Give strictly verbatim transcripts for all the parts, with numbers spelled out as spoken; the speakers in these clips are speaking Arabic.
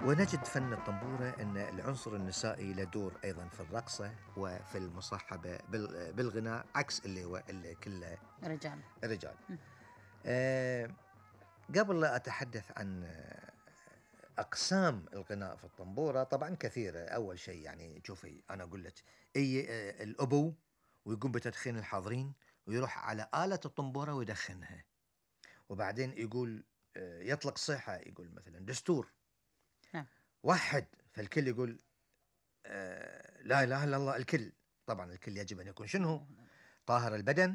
ونجد فن الطنبورة أن العنصر النسائي له دور أيضا في الرقصة وفي المصاحبة بال- بالغناء، عكس اللي هو اللي كله رجال. رجال. آه قبل لا أتحدث عن آه، أقسام الغناء في الطنبورة، طبعا كثيرة. أول شيء يعني شوفي أنا أقول لك أي آه، الأبو ويقوم بتدخين الحاضرين ويروح على آلة الطنبورة ويدخنها، وبعدين يقول آه، يطلق صيحة، يقول مثلا دستور نعم. وحد، فالكل يقول آه لا إله إلا الله. الكل طبعا الكل يجب أن يكون شنو؟ طاهر البدن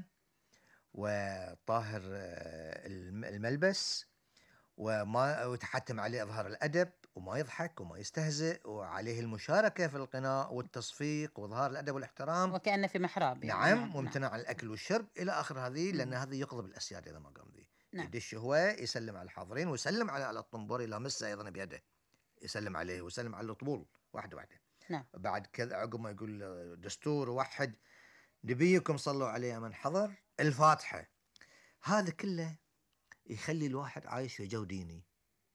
وطاهر آه، الم- الملبس، وما ويتحتم عليه إظهار الأدب وما يضحك وما يستهزئ، وعليه المشاركة في القناء والتصفيق وإظهار الأدب والاحترام. وكأنه في محراب يعني. نعم، نعم. وامتناع عن الأكل والشرب إلى آخر هذه، لأن مم. هذه يقضب الأسياد إذا ما قام ذي. نعم. يدش هو يسلم على الحاضرين ويسلم على على الطنبور، يلامسه أيضا بيده، يسلم عليه ويسلم على الطبول واحدة واحدة. نعم. بعد كذا عقب ما يقول دستور وحد نبيكم صلوا عليه من حضر الفاتحة، هذا كله يخلي الواحد عايش في جو ديني.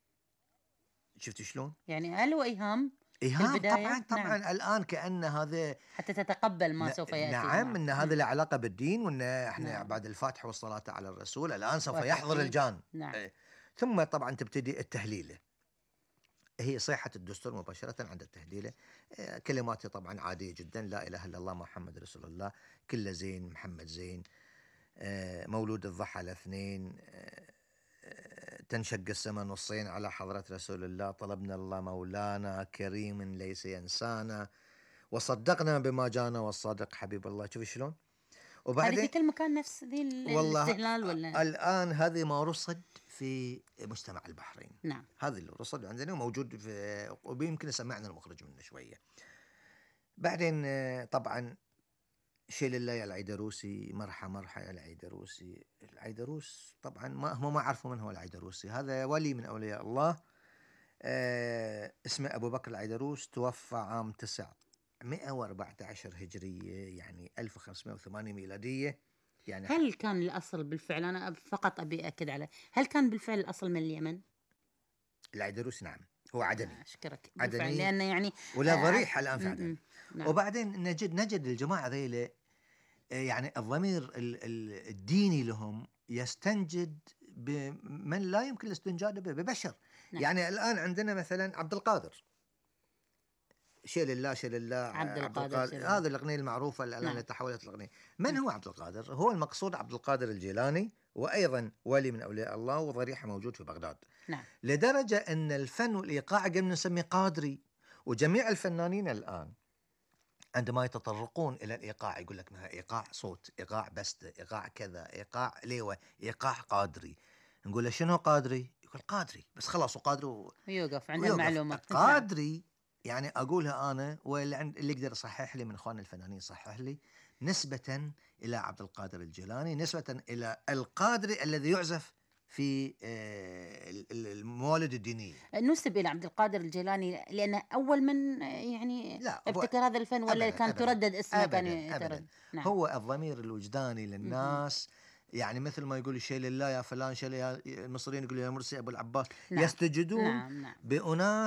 شفت شلون؟ يعني هل هو إيهام في إيهام البداية؟ طبعا طبعا. نعم. الآن كأن هذا حتى تتقبل ما ن- سوف يأتي. نعم، نعم. ان هذا مم. له علاقه بالدين، وان احنا نعم. بعد الفاتحه والصلاه على الرسول الان سوف والتحليل. يحضر الجان. نعم. إيه. ثم طبعا تبتدي التهليله، هي صيحه الدستور مباشره عند التهليله. إيه، كلماتي طبعا عاديه جدا، لا اله الا الله محمد رسول الله، كل زين محمد زين، آه، مولود الضحى الاثنين، آه، آه، تنشق السماء نصين على حضرة رسول الله، طلبنا الله مولانا كريم ليس ينسانا، وصدقنا بما جانا والصادق حبيب الله. شوف شلون. هذه في وبعدين كل مكان نفس ذي ال- والله الاستهلال ولا؟ الآن هذه ما رصد في مجتمع البحرين. نعم. هذا اللي رصد عندنا وموجود في، ويمكن سمعنا المخرج منه شوية. بعدين آه، طبعا شيل الله يا العيدروسي، مرحى مرحى يا العيدروسي. العيدروس طبعا ما هم ما عرفوا من هو العيدروسي، هذا ولي من أولياء الله. آه اسمه أبو بكر العيدروس، توفى عام تسعمائة وأربعة عشر هجرية، يعني ألف وخمسمائة وثمانية ميلادية. يعني هل كان الأصل بالفعل، أنا فقط أبي أكد عليه، هل كان بالفعل الأصل من اليمن؟ العيدروس نعم هو عدني. أشكرك بالفعل، عدني لأنه يعني ولا آه ضريح الآن في عدن. نعم. وبعدين نجد نجد الجماعة ذيله يعني الضمير ال- ال- الديني لهم يستنجد بمن لا يمكن الاستنجاد به، ببشر. نعم. يعني الآن عندنا مثلا عبد القادر، شيل الله شيل الله عبد عبد القادر القادر، شيل. هذه الأغنية المعروفة الآن نعم. اللي تحولت الأغنية. من هو عبد القادر؟ هو المقصود عبد القادر الجيلاني، وأيضا ولي من أولياء الله، وضريحة موجود في بغداد. نعم. لدرجة أن الفن والإيقاع قمنا نسميه قادري. وجميع الفنانين الآن عندما يتطرقون إلى الإيقاع يقول لك ما إيقاع صوت، إيقاع بستة، إيقاع كذا، إيقاع ليوة، إيقاع قادري. نقول له شنو قادري؟ يقول قادري بس خلاص، وقادري و... ويوقف عند ويوقف. المعلومة. قادري يعني أقولها أنا، واللي عند اللي يقدر يصحح لي من إخوان الفنانين يصحح لي، نسبة إلى عبد القادر الجيلاني، نسبة إلى القادري الذي يعزف في آه، ال- ال- الموالد الدينية. نسب إلى عبد القادر الجيلاني لأنه أول من آه، يعني لا، هو ابتكر هذا الفن، ولا أبداً كان أبداً تردد اسمه؟ كان أبداً أبداً. يتردد. نعم. هو الضمير الوجداني مهم. للناس. يعني مثل ما يقول شيل الله يا فلان، شيل يا المصريين يقولوا يا مرسي أبو العباس، نعم. يستجدون نعم. نعم. بأناس